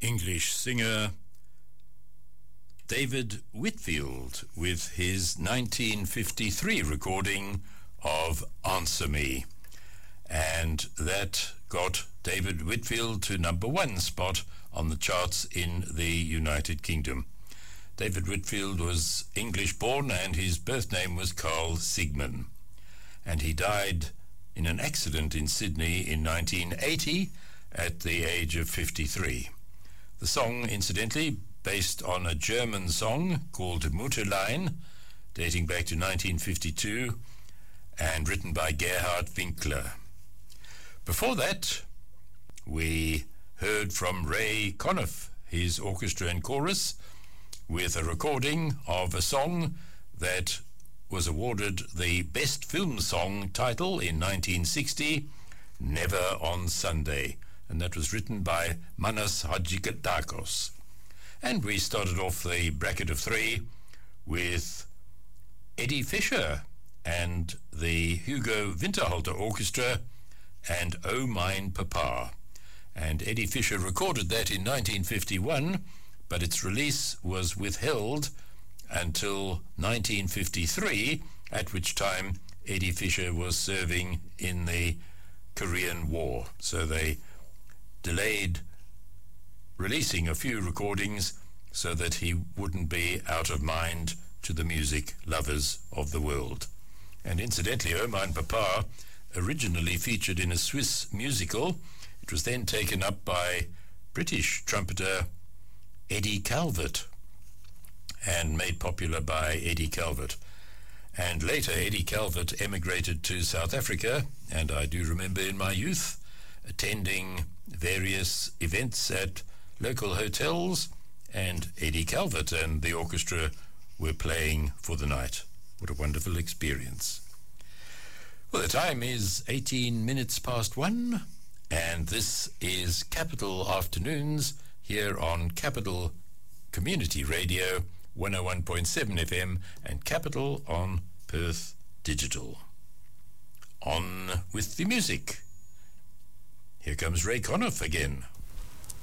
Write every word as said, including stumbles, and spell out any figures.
English singer David Whitfield with his nineteen fifty-three recording of Answer Me. And that got David Whitfield to number one spot on the charts in the United Kingdom. David Whitfield was English-born and his birth name was Carl Sigman. And he died in an accident in Sydney in nineteen eighty at the age of fifty-three. The song, incidentally, based on a German song called Mutterlein, dating back to nineteen fifty-two, and written by Gerhard Winkler. Before that, we heard from Ray Conniff, his orchestra and chorus, with a recording of a song that was awarded the Best Film Song title in nineteen sixty, Never on Sunday, and that was written by Manas Hadjikitakos. And we started off the bracket of three with Eddie Fisher and the Hugo Winterhalter Orchestra and Oh Mein Papa. And Eddie Fisher recorded that in nineteen fifty-one, but its release was withheld until nineteen fifty-three, at which time Eddie Fisher was serving in the Korean War. So they delayed releasing a few recordings so that he wouldn't be out of mind to the music lovers of the world. And incidentally, Oh Mein Papa originally featured in a Swiss musical. It was then taken up by British trumpeter Eddie Calvert and made popular by Eddie Calvert. And later Eddie Calvert emigrated to South Africa, and I do remember in my youth attending various events at local hotels, and Eddie Calvert and the orchestra were playing for the night. What a wonderful experience. Well, the time is eighteen minutes past one, and this is Capital Afternoons here on Capital Community Radio, one oh one point seven F M, and Capital on Perth Digital. On with the music. Here comes Ray Conniff again.